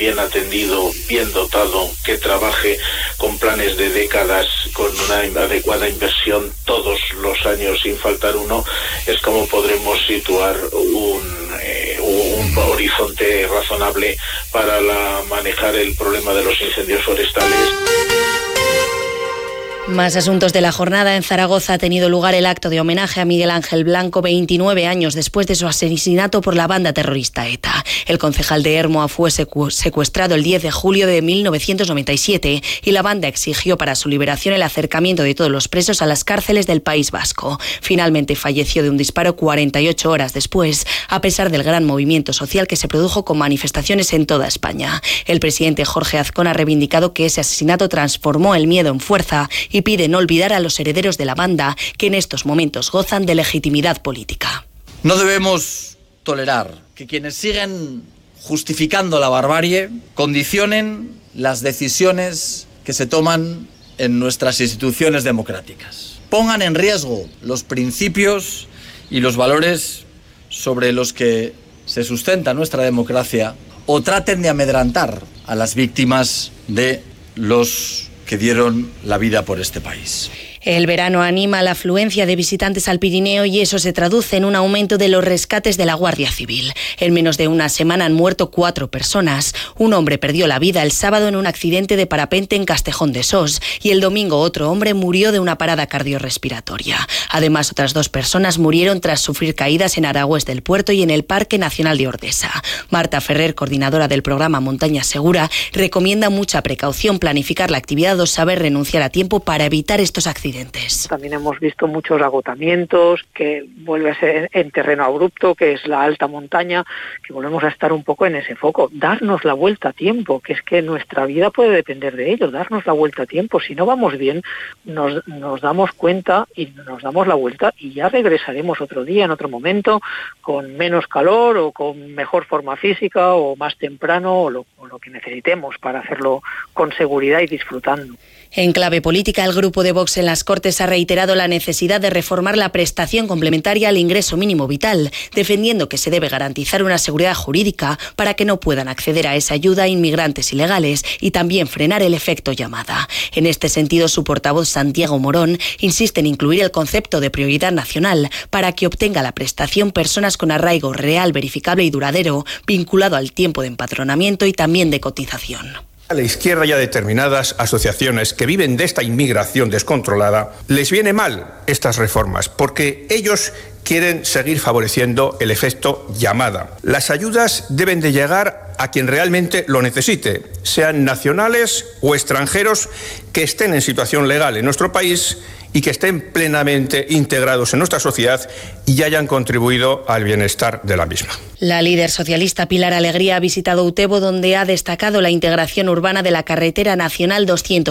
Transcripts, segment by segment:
bien atendido, bien dotado, que trabaje con planes de décadas, con una adecuada inversión todos los años sin faltar uno, es como podremos situar un horizonte razonable para manejar el problema de los incendios forestales. Más asuntos de la jornada. En Zaragoza ha tenido lugar el acto de homenaje a Miguel Ángel Blanco, 29 años después de su asesinato por la banda terrorista ETA. El concejal de Hermoa fue secuestrado el 10 de julio de 1997 y la banda exigió para su liberación el acercamiento de todos los presos a las cárceles del País Vasco. Finalmente falleció de un disparo 48 horas después, a pesar del gran movimiento social que se produjo con manifestaciones en toda España. El presidente Jorge Azcón ha reivindicado que ese asesinato transformó el miedo en fuerza y pide no olvidar a los herederos de la banda, que en estos momentos gozan de legitimidad política. No debemos tolerar que quienes siguen justificando la barbarie condicionen las decisiones que se toman en nuestras instituciones democráticas. Pongan en riesgo los principios y los valores sobre los que se sustenta nuestra democracia o traten de amedrentar a las víctimas de los que dieron la vida por este país. El verano anima la afluencia de visitantes al Pirineo y eso se traduce en un aumento de los rescates de la Guardia Civil. En menos de una semana han muerto 4 personas. Un hombre perdió la vida el sábado en un accidente de parapente en Castejón de Sos y el domingo otro hombre murió de una parada cardiorrespiratoria. Además, otras 2 personas murieron tras sufrir caídas en Aragüés del Puerto y en el Parque Nacional de Ordesa. Marta Ferrer, coordinadora del programa Montaña Segura, recomienda mucha precaución, planificar la actividad o saber renunciar a tiempo para evitar estos accidentes. También hemos visto muchos agotamientos, que vuelve a ser en terreno abrupto, que es la alta montaña, que volvemos a estar un poco en ese foco. Darnos la vuelta a tiempo, que es que nuestra vida puede depender de ello, darnos la vuelta a tiempo. Si no vamos bien, nos damos cuenta y nos damos la vuelta y ya regresaremos otro día, en otro momento, con menos calor o con mejor forma física o más temprano o lo que necesitemos para hacerlo con seguridad y disfrutando. En clave política, el grupo de Vox en las Cortes ha reiterado la necesidad de reformar la prestación complementaria al ingreso mínimo vital, defendiendo que se debe garantizar una seguridad jurídica para que no puedan acceder a esa ayuda inmigrantes ilegales y también frenar el efecto llamada. En este sentido, su portavoz Santiago Morón insiste en incluir el concepto de prioridad nacional para que obtenga la prestación personas con arraigo real, verificable y duradero, vinculado al tiempo de empadronamiento y también de cotización. A la izquierda y a determinadas asociaciones que viven de esta inmigración descontrolada les viene mal estas reformas porque ellos quieren seguir favoreciendo el efecto llamada. Las ayudas deben de llegar a quien realmente lo necesite, sean nacionales o extranjeros que estén en situación legal en nuestro país y que estén plenamente integrados en nuestra sociedad y hayan contribuido al bienestar de la misma. La líder socialista Pilar Alegría ha visitado Utebo, donde ha destacado la integración urbana de la carretera nacional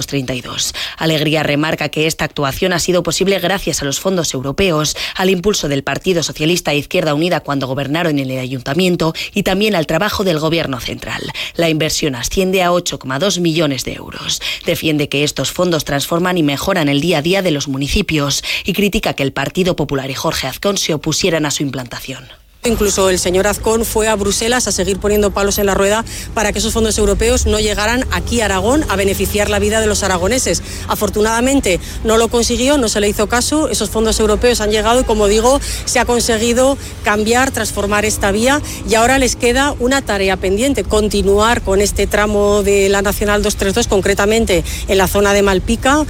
232. Alegría remarca que esta actuación ha sido posible gracias a los fondos europeos, al impulso del Partido Socialista e Izquierda Unida cuando gobernaron en el ayuntamiento y también al trabajo del Gobierno central. La inversión asciende a 8,2 millones de euros. Defiende que estos fondos transforman y mejoran el día a día de los municipios y critica que el Partido Popular y Jorge Azcón se opusieran a su implantación. Incluso el señor Azcón fue a Bruselas a seguir poniendo palos en la rueda para que esos fondos europeos no llegaran aquí a Aragón a beneficiar la vida de los aragoneses. Afortunadamente no lo consiguió, no se le hizo caso, esos fondos europeos han llegado y, como digo, se ha conseguido cambiar, transformar esta vía y ahora les queda una tarea pendiente, continuar con este tramo de la Nacional 232, concretamente en la zona de Malpica.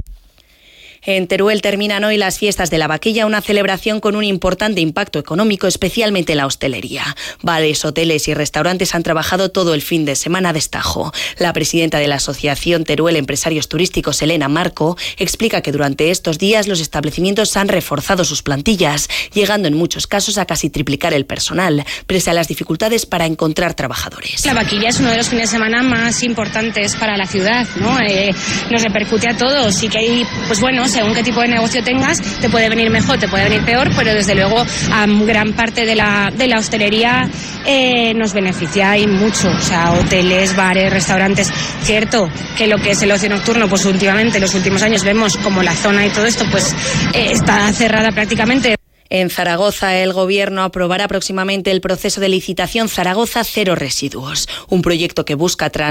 En Teruel terminan hoy las fiestas de la vaquilla, una celebración con un importante impacto económico, especialmente en la hostelería. Bares, hoteles y restaurantes han trabajado todo el fin de semana a destajo. La presidenta de la Asociación Teruel Empresarios Turísticos, Elena Marco, explica que durante estos días los establecimientos han reforzado sus plantillas, llegando en muchos casos a casi triplicar el personal, pese a las dificultades para encontrar trabajadores. La vaquilla es uno de los fines de semana más importantes para la ciudad, ¿no? Nos repercute a todos y que hay, pues bueno, según qué tipo de negocio tengas, te puede venir mejor, te puede venir peor, pero desde luego a gran parte de la hostelería nos beneficia y mucho. O sea, hoteles, bares, restaurantes. Cierto que lo que es el ocio nocturno, pues últimamente, en los últimos años vemos como la zona y todo esto, pues está cerrada prácticamente. En Zaragoza, el Gobierno aprobará próximamente el proceso de licitación Zaragoza Cero Residuos, un proyecto que busca